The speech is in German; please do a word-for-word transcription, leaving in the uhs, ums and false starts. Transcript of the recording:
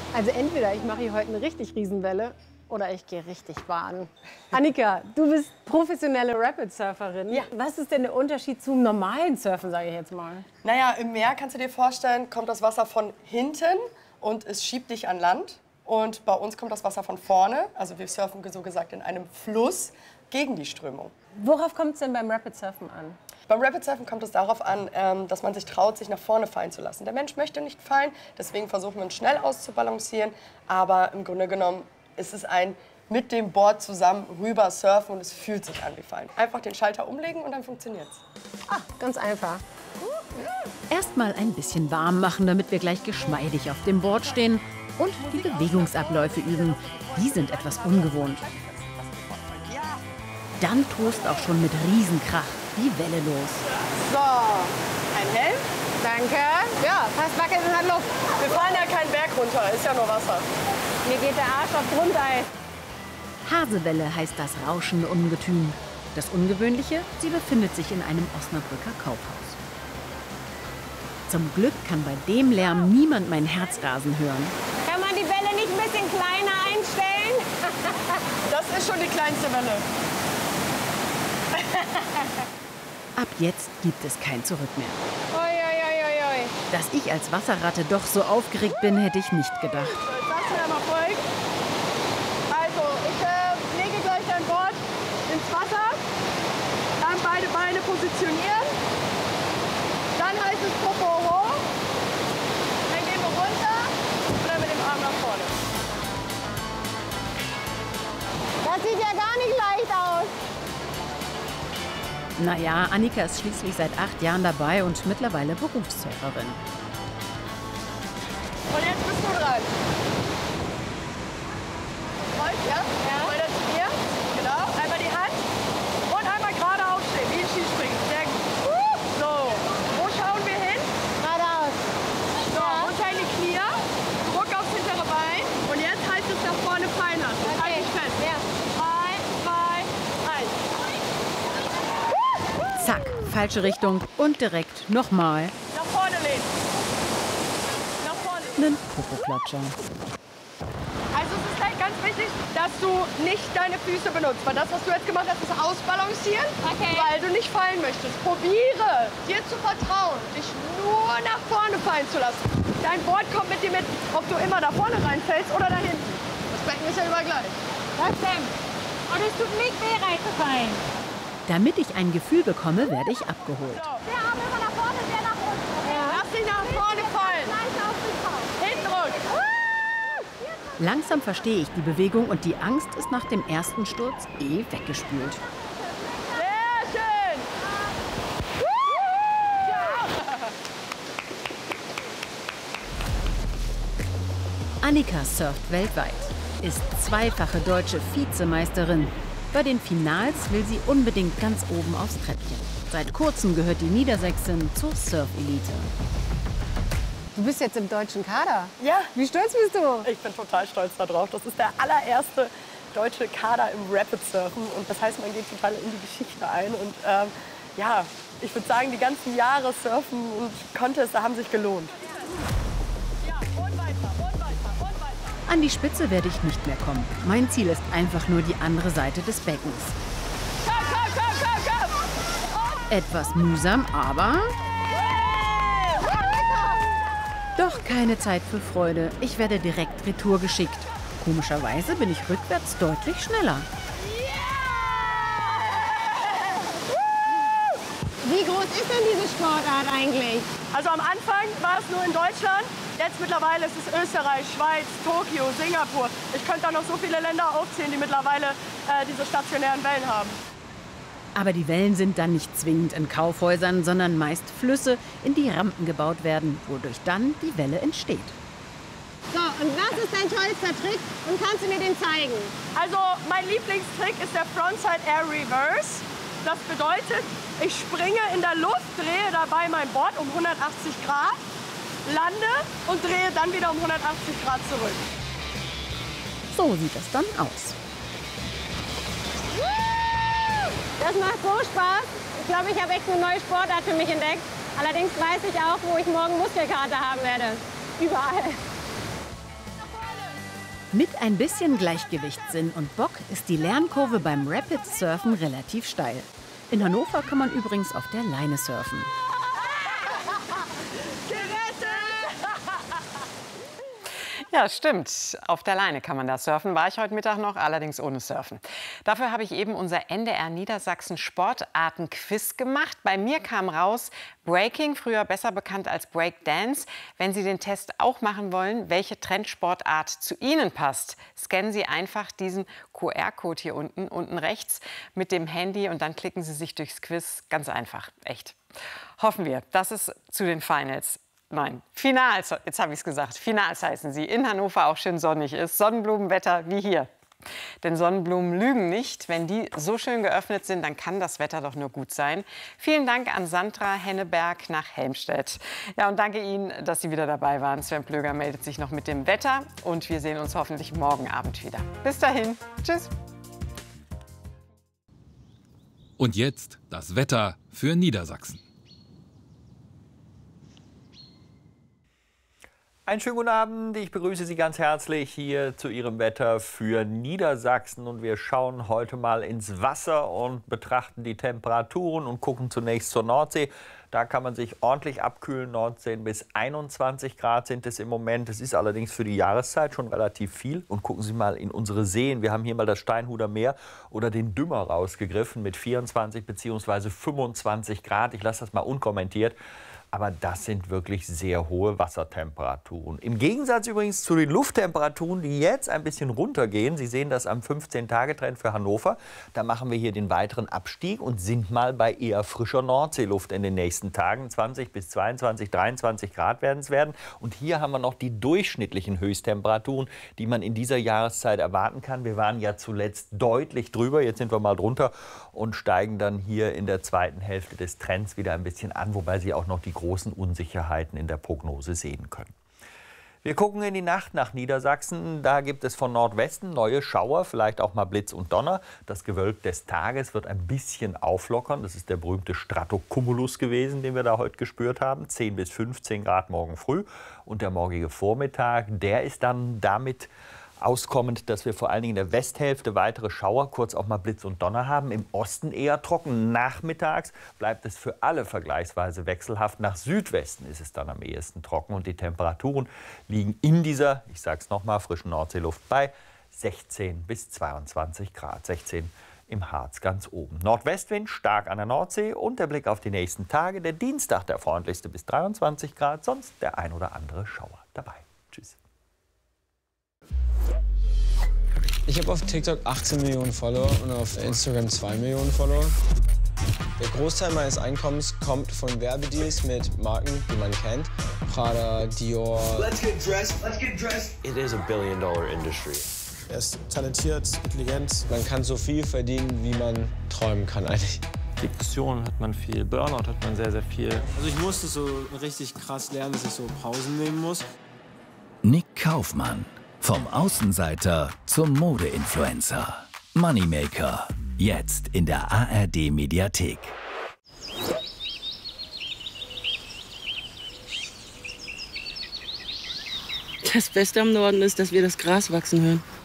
Also entweder ich mache hier heute eine richtig Riesenwelle oder ich gehe richtig baden. Annika, du bist professionelle Rapid-Surferin. Ja. Was ist denn der Unterschied zum normalen Surfen, sage ich jetzt mal? Naja, im Meer, kannst du dir vorstellen, kommt das Wasser von hinten und es schiebt dich an Land. Und bei uns kommt das Wasser von vorne, also wir surfen so gesagt in einem Fluss gegen die Strömung. Worauf kommt es denn beim Rapid-Surfen an? Beim Rapid Surfen kommt es darauf an, ähm, dass man sich traut, sich nach vorne fallen zu lassen. Der Mensch möchte nicht fallen, deswegen versuchen wir uns schnell auszubalancieren. Aber im Grunde genommen ist es ein mit dem Board zusammen rüber surfen und es fühlt sich an wie fallen. Einfach den Schalter umlegen und dann funktioniert's. Ah, ganz einfach. Erstmal ein bisschen warm machen, damit wir gleich geschmeidig auf dem Board stehen. Und die Bewegungsabläufe üben. Die sind etwas ungewohnt. Dann tost auch schon mit Riesenkrach die Welle los. So, ein Helm. Danke. Ja, fast wackelt und hat Luft. Wir fahren ja keinen Berg runter, ist ja nur Wasser. Mir geht der Arsch auf Grundeis. Hasewelle heißt das rauschende Ungetüm. Das Ungewöhnliche, sie befindet sich in einem Osnabrücker Kaufhaus. Zum Glück kann bei dem Lärm niemand mein Herz rasen hören. Kann man die Welle nicht ein bisschen kleiner einstellen? Das ist schon die kleinste Welle. Ab jetzt gibt es kein Zurück mehr. Oi, oi, oi, oi, oi. Dass ich als Wasserratte doch so aufgeregt bin, hätte ich nicht gedacht. So, jetzt sagst du mir mal folgen. Also, ich äh, lege gleich dein Board ins Wasser, dann beide Beine positionieren, dann heißt es Popo hoch, dann gehen wir runter und dann mit dem Arm nach vorne. Das sieht ja gar nicht leicht aus. Naja, Annika ist schließlich seit acht Jahren dabei und mittlerweile Berufssurferin. Und jetzt bist du dran. Rollt, ja? Ja. Weiter zu dir. Genau. Einmal die Hand und einmal gerade aufstehen, wie ein Skispringen. Sehr gut. So, wo schauen wir hin? Geradeaus. So, runter in die Knie, Druck aufs hintere Bein und jetzt heißt es nach vorne fallen lassen. Okay. Halt dich fest. Ja. Eins, zwei, eins. Zack, falsche Richtung und direkt nochmal Nach vorne lehnen. Nach vorne. einen Popoklatscher. Also es ist halt ganz wichtig, dass du nicht deine Füße benutzt. Weil das, was du jetzt gemacht hast, ist ausbalancieren, Okay. weil du nicht fallen möchtest. Probiere, dir zu vertrauen, dich nur nach vorne fallen zu lassen. Dein Board kommt mit dir mit, ob du immer da vorne reinfällst oder da hinten. Das Becken ist ja überall gleich. Was denn? Und es tut nicht weh, reinzufallen. Damit ich ein Gefühl bekomme, werde ich abgeholt. So, Der Arm immer nach vorne, der nach unten. Ja. lass dich nach vorne fallen. Gleich auf den Kopf. Hinten rück. Langsam verstehe ich die Bewegung und die Angst ist nach dem ersten Sturz eh weggespült. Sehr schön. Annika surft weltweit, ist zweifache deutsche Vizemeisterin. Bei den Finals will sie unbedingt ganz oben aufs Treppchen. Seit kurzem gehört die Niedersächsin zur Surf-Elite. Du bist jetzt im deutschen Kader. Ja, Wie stolz bist du? ich bin total stolz darauf. Das ist der allererste deutsche Kader im Rapid Surfen. Und das heißt, man geht total in die Geschichte ein. Und ähm, ja, ich würde sagen, die ganzen Jahre Surfen und Contests haben sich gelohnt. Ja, und weiter, und weiter, und weiter. An die Spitze werde ich nicht mehr kommen. Mein Ziel ist einfach nur die andere Seite des Beckens. Komm, komm, komm, komm, komm. Etwas mühsam, aber doch keine Zeit für Freude. Ich werde direkt retour geschickt. Komischerweise bin ich rückwärts deutlich schneller. Wie groß ist denn diese Sportart eigentlich? Also am Anfang war es nur in Deutschland. Jetzt mittlerweile ist es Österreich, Schweiz, Tokio, Singapur. Ich könnte da noch so viele Länder aufzählen, die mittlerweile äh, diese stationären Wellen haben. Aber die Wellen sind dann nicht zwingend in Kaufhäusern, sondern meist Flüsse, in die Rampen gebaut werden, wodurch dann die Welle entsteht. So, und was ist dein tollster Trick? Und kannst du mir den zeigen? Also mein Lieblingstrick ist der Frontside Air Reverse. Das bedeutet, ich springe in der Luft, drehe dabei mein Board um hundertachtzig Grad, lande und drehe dann wieder um hundertachtzig Grad zurück. So sieht es dann aus. Das macht so Spaß. Ich glaube, ich habe echt eine neue Sportart für mich entdeckt. Allerdings weiß ich auch, wo ich morgen Muskelkater haben werde. Überall. Mit ein bisschen Gleichgewichtssinn und Bock ist die Lernkurve beim Rapid Surfen relativ steil. In Hannover kann man übrigens auf der Leine surfen. Ja, stimmt. Auf der Leine kann man da surfen. War ich heute Mittag noch, allerdings ohne Surfen. Dafür habe ich eben unser N D R Niedersachsen Sportarten-Quiz gemacht. Bei mir kam raus Breaking, früher besser bekannt als Breakdance. Wenn Sie den Test auch machen wollen, welche Trendsportart zu Ihnen passt, scannen Sie einfach diesen Q R-Code hier unten, unten rechts mit dem Handy und dann klicken Sie sich durchs Quiz. Ganz einfach, echt. Hoffen wir, dass es zu den Finals Nein, Finals, jetzt habe ich es gesagt, Finals heißen sie, in Hannover auch schön sonnig ist, Sonnenblumenwetter wie hier. Denn Sonnenblumen lügen nicht, wenn die so schön geöffnet sind, dann kann das Wetter doch nur gut sein. Vielen Dank an Sandra Henneberg nach Helmstedt. Ja, und danke Ihnen, dass Sie wieder dabei waren. Sven Plöger meldet sich noch mit dem Wetter und wir sehen uns hoffentlich morgen Abend wieder. Bis dahin, tschüss. Und jetzt das Wetter für Niedersachsen. Einen schönen guten Abend, ich begrüße Sie ganz herzlich hier zu Ihrem Wetter für Niedersachsen und wir schauen heute mal ins Wasser und betrachten die Temperaturen und gucken zunächst zur Nordsee. Da kann man sich ordentlich abkühlen, Nordsee bis einundzwanzig Grad sind es im Moment. Es ist allerdings für die Jahreszeit schon relativ viel. Und gucken Sie mal in unsere Seen. Wir haben hier mal das Steinhuder Meer oder den Dümmer rausgegriffen mit vierundzwanzig bzw. fünfundzwanzig Grad. Ich lasse das mal unkommentiert. Aber das sind wirklich sehr hohe Wassertemperaturen. Im Gegensatz übrigens zu den Lufttemperaturen, die jetzt ein bisschen runtergehen. Sie sehen das am fünfzehn-Tage-Trend für Hannover. Da machen wir hier den weiteren Abstieg und sind mal bei eher frischer Nordseeluft in den nächsten Tagen. zwanzig bis zweiundzwanzig, dreiundzwanzig Grad werden es werden. Und hier haben wir noch die durchschnittlichen Höchsttemperaturen, die man in dieser Jahreszeit erwarten kann. Wir waren ja zuletzt deutlich drüber. Jetzt sind wir mal drunter und steigen dann hier in der zweiten Hälfte des Trends wieder ein bisschen an, wobei Sie auch noch die großen Unsicherheiten in der Prognose sehen können. Wir gucken in die Nacht nach Niedersachsen. Da gibt es von Nordwesten neue Schauer, vielleicht auch mal Blitz und Donner. Das Gewölk des Tages wird ein bisschen auflockern. Das ist der berühmte Stratocumulus gewesen, den wir da heute gespürt haben. zehn bis fünfzehn Grad morgen früh. Und der morgige Vormittag, der ist dann damit auskommend, dass wir vor allen Dingen in der Westhälfte weitere Schauer, kurz auch mal Blitz und Donner haben. Im Osten eher trocken. Nachmittags bleibt es für alle vergleichsweise wechselhaft. Nach Südwesten ist es dann am ehesten trocken und die Temperaturen liegen in dieser, ich sage es nochmal, frischen Nordseeluft bei sechzehn bis zweiundzwanzig Grad. sechzehn im Harz ganz oben. Nordwestwind stark an der Nordsee und der Blick auf die nächsten Tage. Der Dienstag der freundlichste bis dreiundzwanzig Grad, sonst der ein oder andere Schauer dabei. Tschüss. Ich habe auf TikTok achtzehn Millionen Follower und auf Instagram zwei Millionen Follower. Der Großteil meines Einkommens kommt von Werbedeals mit Marken, die man kennt. Prada, Dior. Let's get dressed. Let's get dressed. It is a billion dollar industry. Er ist talentiert, intelligent. Man kann so viel verdienen, wie man träumen kann eigentlich. Depressionen hat man viel, Burnout hat man sehr, sehr viel. Also ich musste so richtig krass lernen, dass ich so Pausen nehmen muss. Nick Kaufmann. Vom Außenseiter zum Mode-Influencer. Moneymaker. Jetzt in der A R D-Mediathek. Das Beste am Norden ist, dass wir das Gras wachsen hören.